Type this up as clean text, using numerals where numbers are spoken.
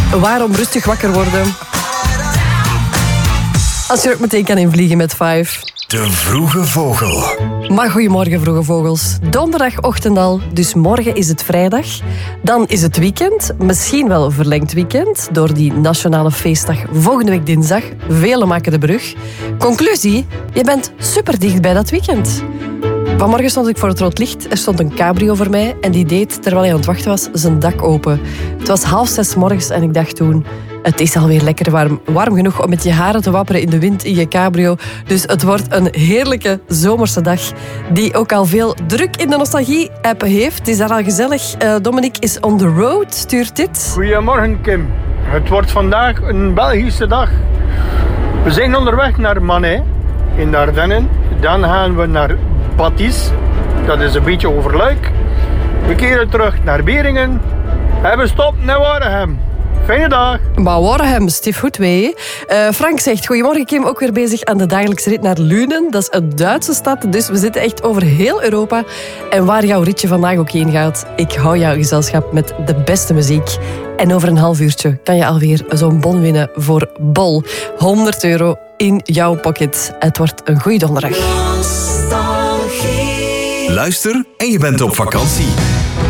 Waarom rustig wakker worden? Als je er ook meteen kan invliegen met 5. De Vroege Vogel. Maar goedemorgen, vroege vogels. Donderdagochtend al, dus morgen is het vrijdag. Dan is het weekend, misschien wel een verlengd weekend, door die nationale feestdag volgende week dinsdag. Velen maken de brug. Conclusie, je bent super dicht bij dat weekend. Vanmorgen stond ik voor het rood licht. Er stond een cabrio voor mij en die deed, terwijl hij aan het wachten was, zijn dak open. Het was 5:30 morgens en ik dacht toen... Het is alweer lekker warm. Warm genoeg om met je haren te wapperen in de wind in je cabrio. Dus het wordt een heerlijke zomerse dag die ook al veel druk in de nostalgie-app heeft. Het is daar al gezellig. Dominique is on the road, stuurt dit. Goedemorgen Kim. Het wordt vandaag een Belgische dag. We zijn onderweg naar Manet in de Ardennen. Dan gaan we naar Batis. Dat is een beetje over Luik. We keren terug naar Beringen. En we stoppen in Waregem. Fijne dag. Maar Waregem, stief goed mee. Frank zegt, goedemorgen Kim, ook weer bezig aan de dagelijkse rit naar Lünen. Dat is een Duitse stad, dus we zitten echt over heel Europa. En waar jouw ritje vandaag ook heen gaat, ik hou jouw gezelschap met de beste muziek. En over een half uurtje kan je alweer zo'n bon winnen voor Bol. €100 in jouw pocket. Het wordt een goede donderdag. Luister en je bent op vakantie.